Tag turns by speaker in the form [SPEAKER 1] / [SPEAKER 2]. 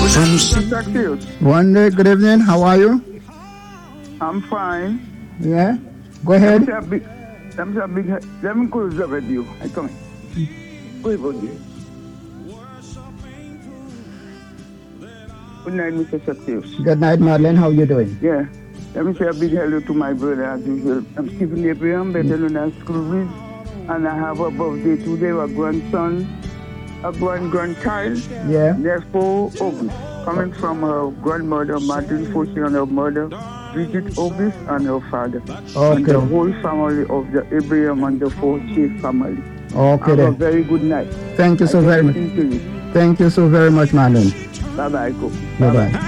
[SPEAKER 1] One day, good evening. How are you?
[SPEAKER 2] I'm fine.
[SPEAKER 1] Yeah. Go ahead.
[SPEAKER 2] Let me close the video. I come in. Go ahead. Good night, Mr. Zacchaeus.
[SPEAKER 1] Good night, Marlene. How you doing?
[SPEAKER 2] Yeah. Let me say a big hello to my brother as usual. I'm Stephen Abraham, better known as Scrooge. And I have a birthday today, a grandson, a grandchild.
[SPEAKER 1] Yeah.
[SPEAKER 2] Therefore, August. Coming from her grandmother, Martin Foshi, and her mother, Bridget August, and her father.
[SPEAKER 1] Okay.
[SPEAKER 2] And the whole family of the Abraham and the Foshi family.
[SPEAKER 1] Okay.
[SPEAKER 2] Have a very good night.
[SPEAKER 1] Thank you so very much. Thank you so very much, Marlene.
[SPEAKER 2] Bye-bye.
[SPEAKER 1] Bye-bye.